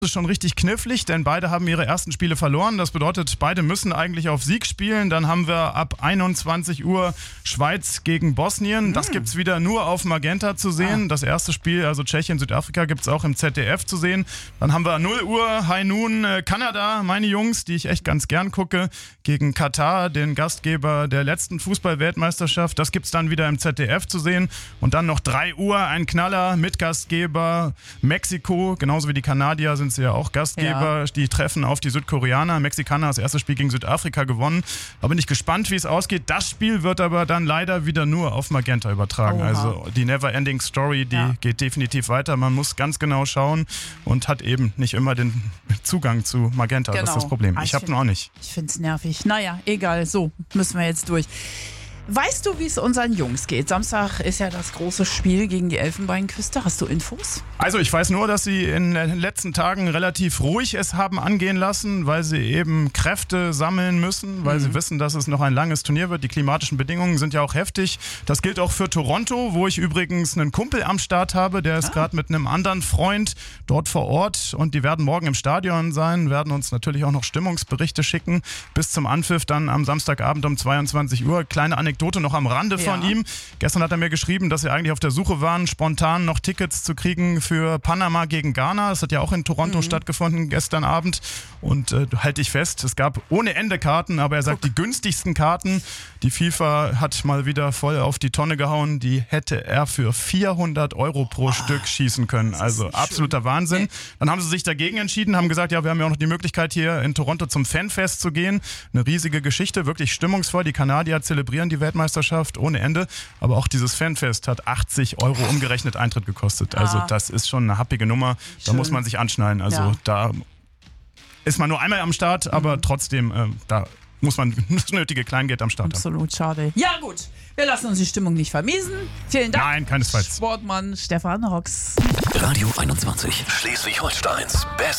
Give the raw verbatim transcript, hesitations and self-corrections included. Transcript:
Das ist schon richtig knifflig, denn beide haben ihre ersten Spiele verloren. Das bedeutet, beide müssen eigentlich auf Sieg spielen. Dann haben wir ab einundzwanzig Uhr Schweiz gegen Bosnien. Das gibt's wieder nur auf Magenta zu sehen. Das erste Spiel, also Tschechien, Südafrika, gibt's auch im Z D F zu sehen. Dann haben wir null Uhr High Noon äh, Kanada, meine Jungs, die ich echt ganz gern gucke, gegen Katar, den Gastgeber der letzten Fußball-Weltmeisterschaft. Das gibt's dann wieder im Z D F zu sehen. Und dann noch drei Uhr ein Knaller mit Gastgeber Mexiko, genauso wie die Kanadier sind sie ja auch Gastgeber. Ja. Die treffen auf die Südkoreaner. Mexikaner das erste Spiel gegen Südafrika gewonnen. Da bin ich gespannt, wie es ausgeht. Das Spiel wird aber dann leider wieder nur auf Magenta übertragen. Oha. Also die Never-Ending Story, die ja. geht definitiv weiter. Man muss ganz genau schauen und hat eben nicht immer den Zugang zu Magenta. Genau. Das ist das Problem. Ich, ich habe ihn auch nicht. Ich finde es nervig. Naja, egal. So, müssen wir jetzt durch. Weißt du, wie es unseren Jungs geht? Samstag ist ja das große Spiel gegen die Elfenbeinküste. Hast du Infos? Also ich weiß nur, dass sie in den letzten Tagen relativ ruhig es haben angehen lassen, weil sie eben Kräfte sammeln müssen, weil mhm. sie wissen, dass es noch ein langes Turnier wird. Die klimatischen Bedingungen sind ja auch heftig. Das gilt auch für Toronto, wo ich übrigens einen Kumpel am Start habe, der ist ah. gerade mit einem anderen Freund dort vor Ort und die werden morgen im Stadion sein, werden uns natürlich auch noch Stimmungsberichte schicken bis zum Anpfiff dann am Samstagabend um zweiundzwanzig Uhr. Kleine Anekdote noch am Rande ja. von ihm. Gestern hat er mir geschrieben, dass sie eigentlich auf der Suche waren, spontan noch Tickets zu kriegen für Panama gegen Ghana. Das hat ja auch in Toronto mhm. stattgefunden gestern Abend. Und äh, halte ich fest, es gab ohne Ende Karten, aber er sagt, Guck. die günstigsten Karten, die FIFA hat mal wieder voll auf die Tonne gehauen, die hätte er für vierhundert Euro pro oh, Stück schießen können. Also absoluter schön. Wahnsinn. Okay. Dann haben sie sich dagegen entschieden, haben gesagt, ja, wir haben ja auch noch die Möglichkeit hier in Toronto zum Fanfest zu gehen. Eine riesige Geschichte, wirklich stimmungsvoll. Die Kanadier zelebrieren die Weltmeisterschaft ohne Ende. Aber auch dieses Fanfest hat achtzig Euro umgerechnet Eintritt gekostet. Also ah. das ist schon eine happige Nummer. Schön. Da muss man sich anschnallen. Also ja. da ist man nur einmal am Start, aber mhm. trotzdem, äh, da muss man das nötige Kleingeld am Start haben. Absolut, schade. Ja gut, wir lassen uns die Stimmung nicht vermiesen. Vielen Dank. Nein, keinesfalls. Sportmann Stefan Rox. Radio einundzwanzig, Schleswig-Holsteins Best